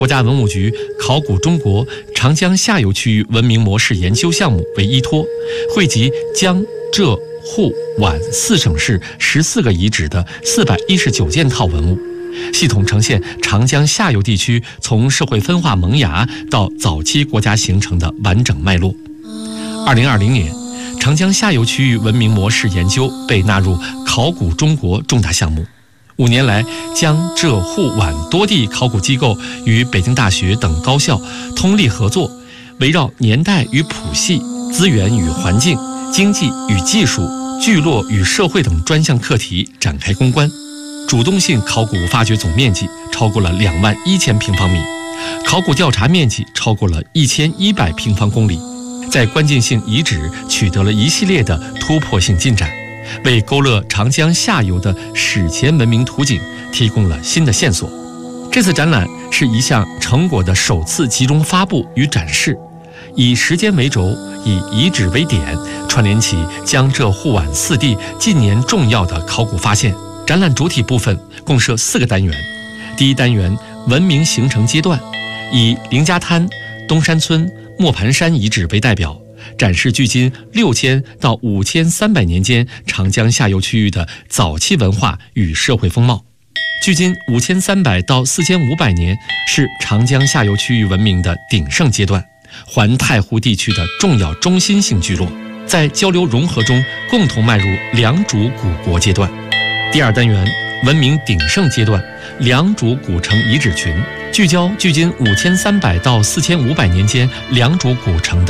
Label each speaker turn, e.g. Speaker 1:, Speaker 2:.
Speaker 1: 国家文物局考古中国长江下游区域文明模式研究项目为依托，汇集江浙沪皖4省市14个遗址的419件套文物，系统呈现长江下游地区从社会分化萌芽到早期国家形成的完整脉络。2020年，长江下游区域文明模式研究被纳入考古中国重大项目。5年来，江浙沪皖多地考古机构与北京大学等高校通力合作，围绕年代与谱系、资源与环境、经济与技术、聚落与社会等专项课题展开攻关。主动性考古发掘总面积超过了21000平方米，考古调查面积超过了1100平方公里，在关键性遗址取得了一系列的突破性进展，为勾勒长江下游的史前文明图景提供了新的线索。这次展览是一项成果的首次集中发布与展示，以时间为轴，以遗址为点，串联起江浙沪皖4地近年重要的考古发现。展览主体部分共设4个单元。第一单元文明形成阶段，以凌家滩、东山村、磨盘山遗址为代表，展示距今6000到5300年间长江下游区域的早期文化与社会风貌。距今5300到4500年是长江下游区域文明的鼎盛阶段，环太湖地区的重要中心性聚落，在交流融合中共同迈入良渚古国阶段。第二单元文明鼎盛阶段，良渚古城遗址群，聚焦距今5300到4500年间良渚古城的